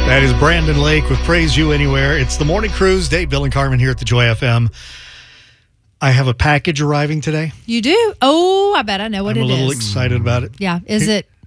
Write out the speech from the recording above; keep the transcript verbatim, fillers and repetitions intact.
That is Brandon Lake with Praise You Anywhere. It's the Morning Cruise. Dave, Bill, and Carmen here at the Joy F M. I have a package arriving today. You do? Oh, I bet I know what I'm it is. I'm a little excited about it. Yeah. Is it